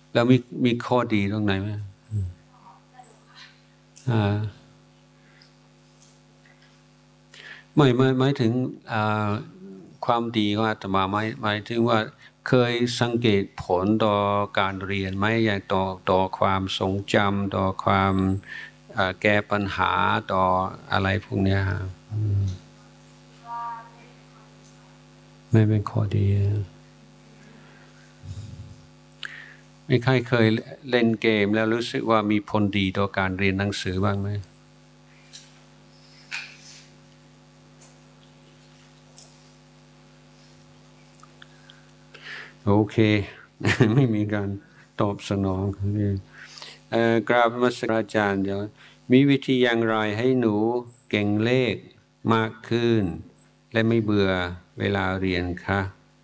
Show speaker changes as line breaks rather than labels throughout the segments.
แล้วมีข้อดีตรงไหนไหมไม่ถึงความดีของอาตมาหมายถึงว่าเคยสังเกตผลต่อการเรียนไหมอย่างต่อความทรงจำต่อความแก้ปัญหาต่ออะไรพวกนี้ไม่เป็นข้อดีไม่ใครเคยเล่นเกมแล้วรู้สึกว่ามีผลดีต่อการเรียนหนังสือบ้างไหมโอเคไม่มีการตอบสนองกราบนมัสการอาจารย์เดี๋ยวมีวิธีอย่างไรให้หนูเก่งเลขมากขึ้นและไม่เบื่อเวลาเรียนคะ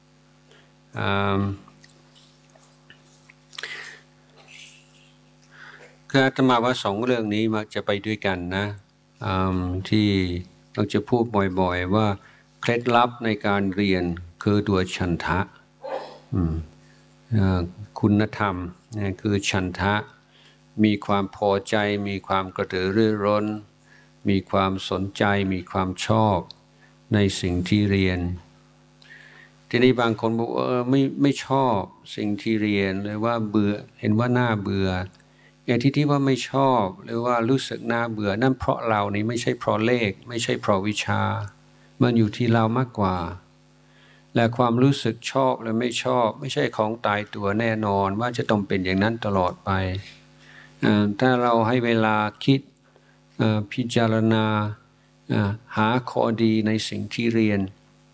คืออาตมาว่าสองเรื่องนี้มักจะไปด้วยกันนะที่เราจะพูดบ่อยๆว่าเคล็ดลับในการเรียนคือตัวฉันทะคุณธรรมคือฉันทะมีความพอใจมีความกระตือรือร้นมีความสนใจมีความชอบในสิ่งที่เรียนทีนี้บางคนบอกไม่ชอบสิ่งที่เรียนเลยว่าเบื่อเห็นว่าน่าเบื่ออย่างที่ว่าไม่ชอบหรือว่ารู้สึกน่าเบื่อนั่นเพราะเรานี่ไม่ใช่เพราะเลขไม่ใช่เพราะวิชามันอยู่ที่เรามากกว่าและความรู้สึกชอบและไม่ชอบไม่ใช่ของตายตัวแน่นอนว่าจะต้องเป็นอย่างนั้นตลอดไปถ้าเราให้เวลาคิดพิจารณาหาข้อดีในสิ่งที่เรียน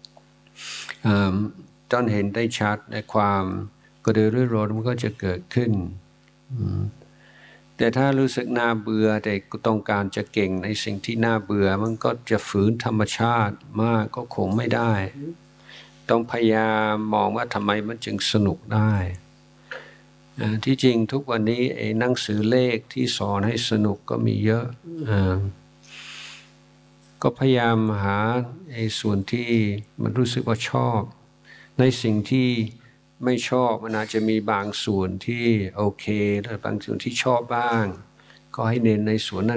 จนเห็นได้ชัดในความกระตือรือร้นมันก็จะเกิดขึ้นแต่ถ้ารู้สึกน่าเบื่อแต่ก็ต้องการจะเก่งในสิ่งที่น่าเบื่อมันก็จะฝืนธรรมชาติมากก็คงไม่ได้ต้องพยายามมองว่าทำไมมันจึงสนุกได้ที่จริงทุกวันนี้หนังสือเลขที่สอนให้สนุกก็มีเยอะก็พยายามหาส่วนที่มันรู้สึกว่าชอบในสิ่งที่ไม่ชอบมันอาจจะมีบางส่วนที่โอเคและบางส่วนที่ชอบบ้างก็ให้เน้นในส่วนนั้น